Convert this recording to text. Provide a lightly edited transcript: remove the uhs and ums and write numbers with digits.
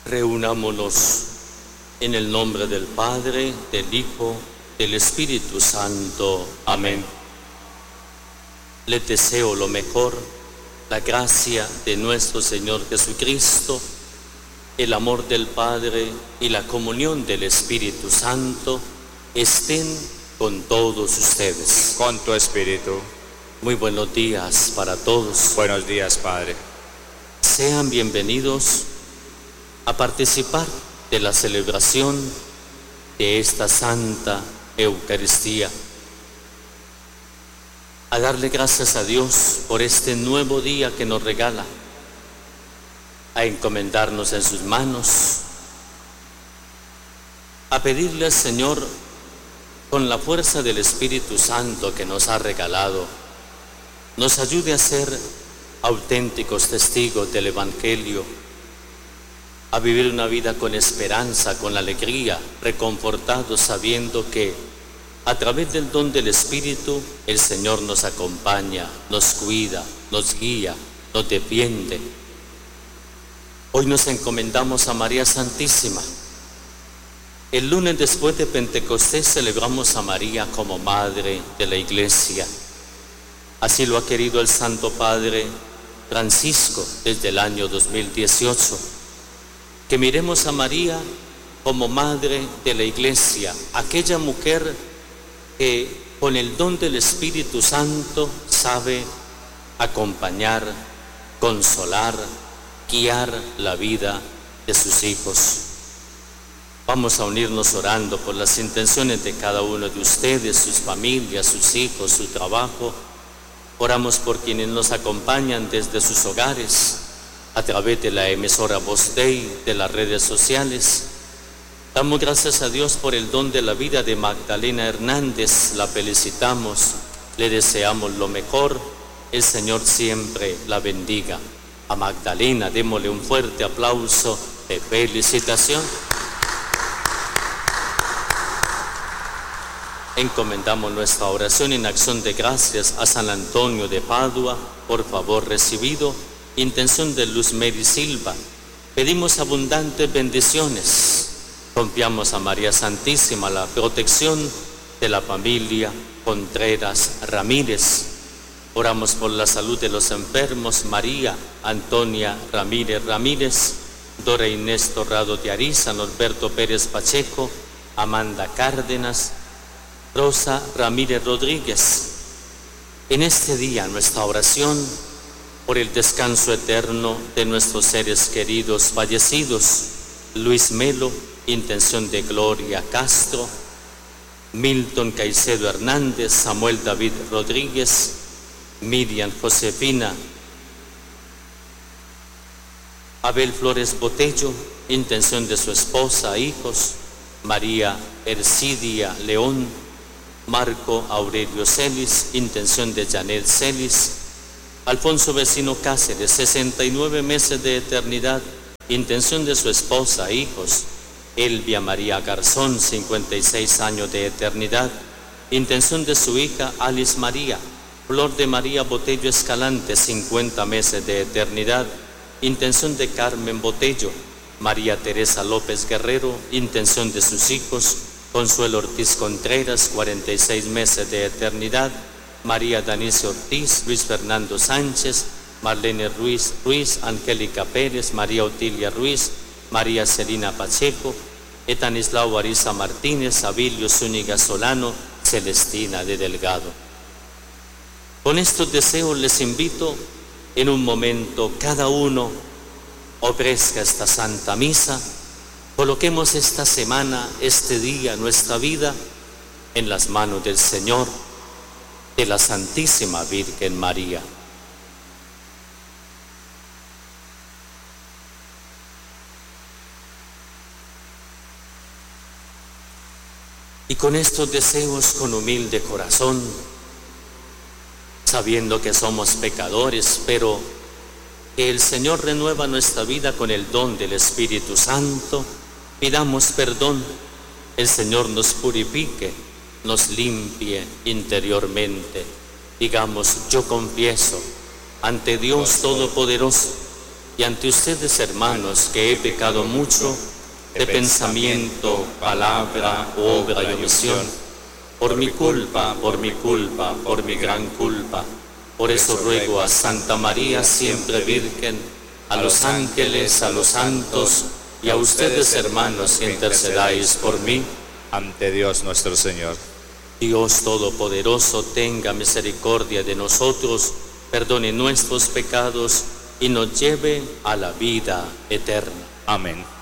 Reunámonos en el nombre del Padre, del Hijo, del Espíritu Santo. Amén. Les deseo lo mejor, la gracia de nuestro Señor Jesucristo, el amor del Padre y la comunión del Espíritu Santo estén con todos ustedes. Con tu espíritu. Muy buenos días para todos. Buenos días, Padre. Sean bienvenidos a participar de la celebración de esta Santa Eucaristía, a darle gracias a Dios por este nuevo día que nos regala, a encomendarnos en sus manos, a pedirle al Señor, con la fuerza del Espíritu Santo que nos ha regalado, nos ayude a ser auténticos testigos del Evangelio, a vivir una vida con esperanza, con alegría, reconfortados, sabiendo que a través del don del Espíritu el Señor nos acompaña, nos cuida, nos guía, nos defiende. Hoy nos encomendamos a María Santísima. El lunes después de Pentecostés celebramos a María como Madre de la Iglesia. Así lo ha querido el Santo Padre Francisco desde el año 2018. Que miremos a María como Madre de la Iglesia, aquella mujer que con el don del Espíritu Santo sabe acompañar, consolar, guiar la vida de sus hijos. Vamos a unirnos orando por las intenciones de cada uno de ustedes, sus familias, sus hijos, su trabajo. Oramos por quienes nos acompañan desde sus hogares, a través de la emisora Voz Dei, de las redes sociales. Damos gracias a Dios por el don de la vida de Magdalena Hernández. La felicitamos, le deseamos lo mejor. El Señor siempre la bendiga. A Magdalena démosle un fuerte aplauso de felicitación. Encomendamos nuestra oración en acción de gracias a San Antonio de Padua, por favor recibido. Intención de Luz Mary Silva. Pedimos abundantes bendiciones. Confiamos a María Santísima la protección de la familia Contreras Ramírez. Oramos por la salud de los enfermos. María Antonia Ramírez Ramírez, Dora Inés Torrado de Ariza, Norberto Pérez Pacheco, Amanda Cárdenas, Rosa Ramírez Rodríguez. En este día nuestra oración por el descanso eterno de nuestros seres queridos fallecidos: Luis Melo, intención de Gloria Castro, Milton Caicedo Hernández, Samuel David Rodríguez, Miriam Josefina, Abel Flores Botello, intención de su esposa, hijos, María Ercidia León, Marco Aurelio Celis, intención de Janet Celis, Alfonso Vecino Cáceres, 69 meses de eternidad, intención de su esposa, hijos, Elvia María Garzón, 56 años de eternidad, intención de su hija Alice María, Flor de María Botello Escalante, 50 meses de eternidad, intención de Carmen Botello, María Teresa López Guerrero, intención de sus hijos, Consuelo Ortiz Contreras, 46 meses de eternidad, María Danice Ortiz, Luis Fernando Sánchez, Marlene Ruiz, Angélica Pérez, María Otilia Ruiz, María Celina Pacheco, Etanislao Ariza Martínez, Abilio Zúñiga Solano, Celestina de Delgado. Con estos deseos les invito en un momento cada uno ofrezca esta Santa Misa. Coloquemos esta semana, este día, nuestra vida en las manos del Señor, de la Santísima Virgen María. Y con estos deseos, con humilde corazón, sabiendo que somos pecadores, pero que el Señor renueva nuestra vida con el don del Espíritu Santo, pidamos perdón, el Señor nos purifique, nos limpie interiormente. Digamos: yo confieso ante Dios Todopoderoso y ante ustedes, hermanos, que he pecado mucho de pensamiento, palabra, obra y omisión, por mi culpa, por mi gran culpa. Por eso ruego a Santa María, siempre Virgen, a los ángeles, a los santos y a ustedes, hermanos, que intercedáis por mí ante Dios nuestro Señor. Dios Todopoderoso, tenga misericordia de nosotros, perdone nuestros pecados y nos lleve a la vida eterna. Amén.